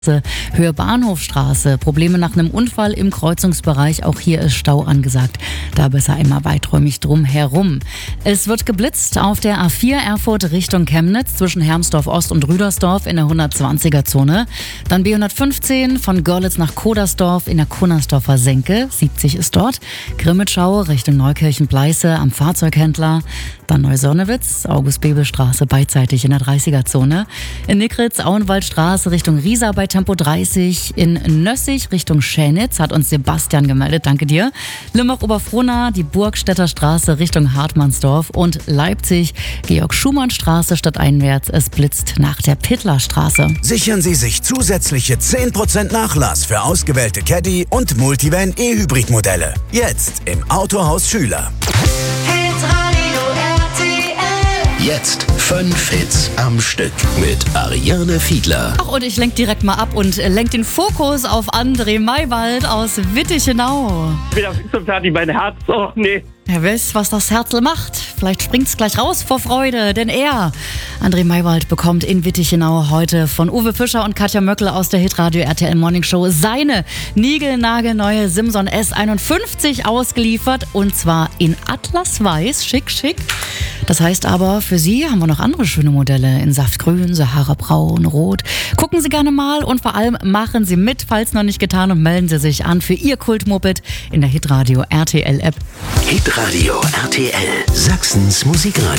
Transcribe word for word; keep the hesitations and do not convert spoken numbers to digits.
Höhe Bahnhofstraße. Probleme nach einem Unfall im Kreuzungsbereich. Auch hier ist Stau angesagt. Da besser immer weiträumig drum herum. Es wird geblitzt auf der A vier Erfurt Richtung Chemnitz zwischen Hermsdorf Ost und Rüdersdorf in der hundertzwanziger Zone. Dann B hundertfünfzehn von Görlitz nach Kodersdorf in der Kunnersdorfer Senke. siebzig ist dort. Grimmitschau Richtung Neukirchen-Pleiße am Fahrzeughändler. Dann Neusonnewitz, August-Bebel-Straße beidseitig in der dreißiger Zone. In Nickritz, Auenwaldstraße Richtung Riesa bei Tempo dreißig. In Nössig Richtung Schänitz hat uns Sebastian gemeldet, danke dir. Limbach-Oberfrohna, die Burgstädter Straße Richtung Hartmannsdorf. Und Leipzig, Georg-Schumann-Straße stadteinwärts. Es blitzt nach der Pittlerstraße. Sichern Sie sich zusätzliche zehn Prozent Nachlass für ausgewählte Caddy- und Multivan E-Hybrid-Modelle. Jetzt im Autohaus Schüler. Jetzt fünf Hits am Stück mit Ariane Fiedler. Ach, und ich lenk direkt mal ab und lenk den Fokus auf André Maywald aus Wittichenau. Ich bin auf fix und fertig, mein Herz, oh nee. Er weiß, was das Herzl macht. Vielleicht springt's gleich raus vor Freude, denn er, André Maywald, bekommt in Wittichenau heute von Uwe Fischer und Katja Möckel aus der Hitradio R T L Morning Show seine niegelnagelneue Simson S einundfünfzig ausgeliefert, und zwar in Atlasweiß, schick, schick. Das heißt aber, für Sie haben wir noch andere schöne Modelle in Saftgrün, Sahara-Braun, Rot. Gucken Sie gerne mal und vor allem machen Sie mit, falls noch nicht getan, und melden Sie sich an für Ihr Kultmoped in der Hitradio R T L App. Hitradio R T L, Sachsens Musikradio.